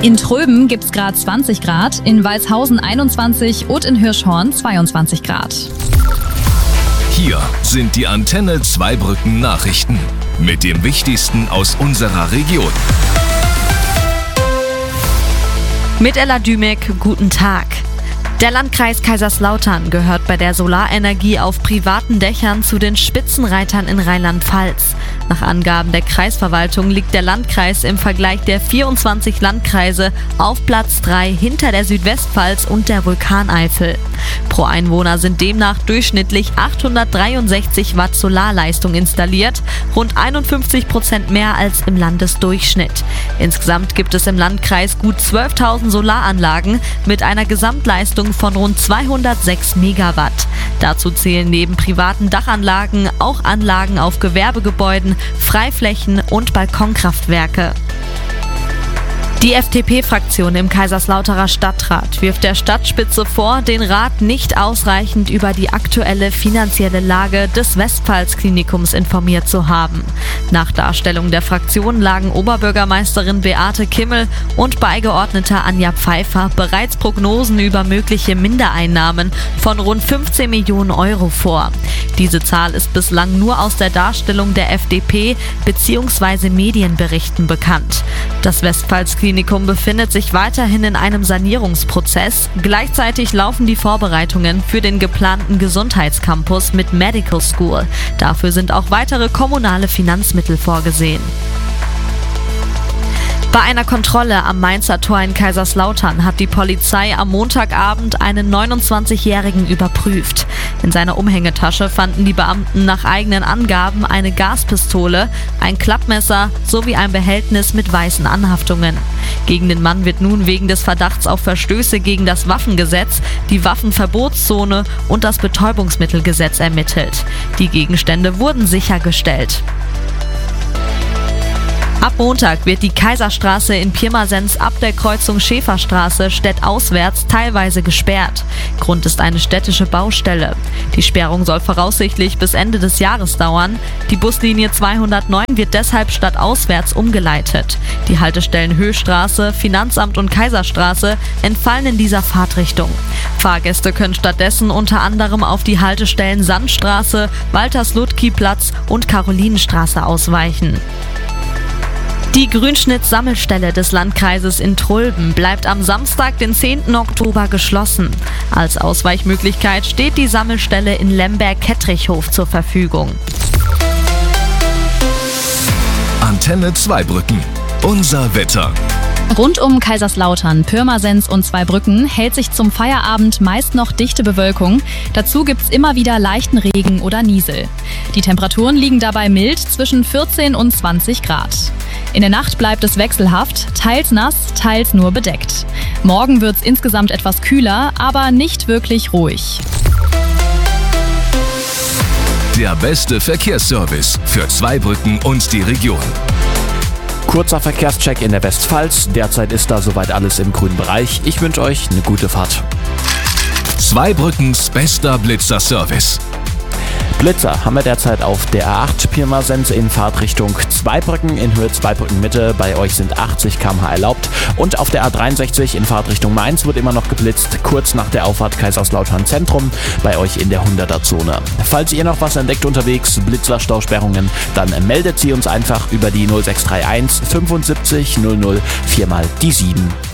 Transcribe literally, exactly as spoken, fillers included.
In Tröben gibt es gerade zwanzig Grad, in Walshausen einundzwanzig und in Hirschhorn zweiundzwanzig Grad. Hier sind die Antenne Zweibrücken Nachrichten mit dem Wichtigsten aus unserer Region. Mit Ella Dümek, guten Tag. Der Landkreis Kaiserslautern gehört bei der Solarenergie auf privaten Dächern zu den Spitzenreitern in Rheinland-Pfalz. Nach Angaben der Kreisverwaltung liegt der Landkreis im Vergleich der vierundzwanzig Landkreise auf Platz drei hinter der Südwestpfalz und der Vulkaneifel. Pro Einwohner sind demnach durchschnittlich achthundertdreiundsechzig Watt Solarleistung installiert, rund einundfünfzig Prozent mehr als im Landesdurchschnitt. Insgesamt gibt es im Landkreis gut zwölftausend Solaranlagen mit einer Gesamtleistung von rund zweihundertsechs Megawatt. Dazu zählen neben privaten Dachanlagen auch Anlagen auf Gewerbegebäuden, Freiflächen und Balkonkraftwerke. Die F D P-Fraktion im Kaiserslauterer Stadtrat wirft der Stadtspitze vor, den Rat nicht ausreichend über die aktuelle finanzielle Lage des Westpfalz-Klinikums informiert zu haben. Nach Darstellung der Fraktion lagen Oberbürgermeisterin Beate Kimmel und Beigeordneter Anja Pfeiffer bereits Prognosen über mögliche Mindereinnahmen von rund fünfzehn Millionen Euro vor. Diese Zahl ist bislang nur aus der Darstellung der F D P bzw. Medienberichten bekannt. Das Westpfalz-Klinikum Klinikum befindet sich weiterhin in einem Sanierungsprozess. Gleichzeitig laufen die Vorbereitungen für den geplanten Gesundheitscampus mit Medical School. Dafür sind auch weitere kommunale Finanzmittel vorgesehen. Bei einer Kontrolle am Mainzer Tor in Kaiserslautern hat die Polizei am Montagabend einen neunundzwanzigjährigen überprüft. In seiner Umhängetasche fanden die Beamten nach eigenen Angaben eine Gaspistole, ein Klappmesser sowie ein Behältnis mit weißen Anhaftungen. Gegen den Mann wird nun wegen des Verdachts auf Verstöße gegen das Waffengesetz, die Waffenverbotszone und das Betäubungsmittelgesetz ermittelt. Die Gegenstände wurden sichergestellt. Ab Montag wird die Kaiserstraße in Pirmasens ab der Kreuzung Schäferstraße städtauswärts teilweise gesperrt. Grund ist eine städtische Baustelle. Die Sperrung soll voraussichtlich bis Ende des Jahres dauern. Die Buslinie zweihundertneun wird deshalb stadtauswärts umgeleitet. Die Haltestellen Höchstraße, Finanzamt und Kaiserstraße entfallen in dieser Fahrtrichtung. Fahrgäste können stattdessen unter anderem auf die Haltestellen Sandstraße, Walters-Ludtky-Platz und Karolinenstraße ausweichen. Die Grünschnitt-Sammelstelle des Landkreises in Tröben bleibt am Samstag, den zehnten Oktober, geschlossen. Als Ausweichmöglichkeit steht die Sammelstelle in Lemberg-Kettrichhof zur Verfügung. Antenne Zweibrücken. Unser Wetter. Rund um Kaiserslautern, Pirmasens und Zweibrücken hält sich zum Feierabend meist noch dichte Bewölkung. Dazu gibt's immer wieder leichten Regen oder Niesel. Die Temperaturen liegen dabei mild zwischen vierzehn und zwanzig Grad. In der Nacht bleibt es wechselhaft, teils nass, teils nur bedeckt. Morgen wird's insgesamt etwas kühler, aber nicht wirklich ruhig. Der beste Verkehrsservice für Zweibrücken und die Region. Kurzer Verkehrscheck in der Westpfalz. Derzeit ist da soweit alles im grünen Bereich. Ich wünsche euch eine gute Fahrt. Zweibrückens bester Blitzer-Service. Blitzer haben wir derzeit auf der A acht Pirmasens in Fahrtrichtung Zweibrücken in Höhe Zweibrücken Mitte. Bei euch sind achtzig Kilometer pro Stunde erlaubt. Und auf der A dreiundsechzig in Fahrtrichtung Mainz wird immer noch geblitzt, kurz nach der Auffahrt Kaiserslautern Zentrum, bei euch in der hunderter-Zone. Falls ihr noch was entdeckt unterwegs, Blitzerstausperrungen, dann meldet sie uns einfach über die null sechs drei eins fünfundsiebzig null null vier mal die sieben.